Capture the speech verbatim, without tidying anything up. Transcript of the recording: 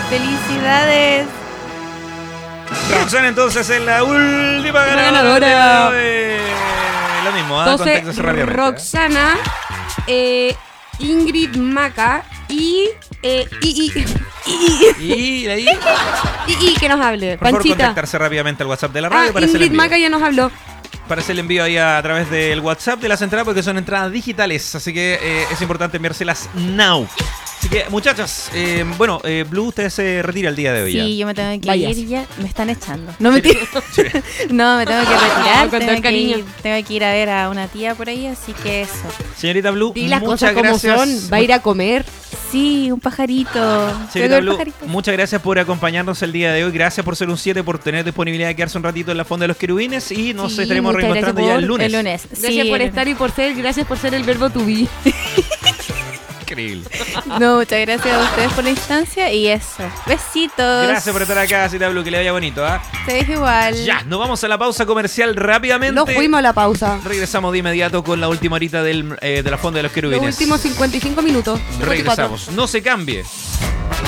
¡Felicidades! Roxana entonces es la última ganadora. ganadora. De... Lo mismo, ¿eh? Entonces, Contexto rápidamente, Roxana, eh, Ingrid Maca y... Eh, y, y, y, y... ¿Y ahí? y, y que nos hable. Por favor, Panchita. contactarse rápidamente al WhatsApp de la radio Ah, para hacer el Ingrid envío. Maca ya nos habló. Para hacer el envío ahí a, a través del WhatsApp de las entradas, porque son entradas digitales, así que eh, es importante enviárselas now. Así que, muchachas, eh, bueno, eh, Blue, usted se retira el día de hoy. Sí, ya. yo me tengo que Vayas. ir ya. Me están echando. No me tiro. No, me tengo que retirar. con todo tengo, el que cariño. ir, tengo que ir a ver a una tía por ahí, así que eso. Señorita Blue, Di las muchas cosas como gracias. son. Va a ir a comer. Sí, un pajarito. Tengo que Señorita ver Blue, pajaritos. muchas gracias por acompañarnos el día de hoy. Gracias por ser un siete, por tener disponibilidad de quedarse un ratito en la Fonda de los Querubines. Y nos Sí, estaremos muchas reencontrando gracias ya por el lunes. El lunes. Gracias Sí, por el estar y por ser. Gracias por ser el verbo to be. Increíble. No, muchas gracias a ustedes por la instancia y eso. Besitos. Gracias por estar acá, Señorita Blue, que le vaya bonito, ¿ah? Ustedes igual. Ya, nos vamos a la pausa comercial rápidamente. Nos fuimos a la pausa. Regresamos de inmediato con la última horita del, eh, de la Fonda de los Los Querubines. últimos cincuenta y cinco minutos. Regresamos. No se cambie.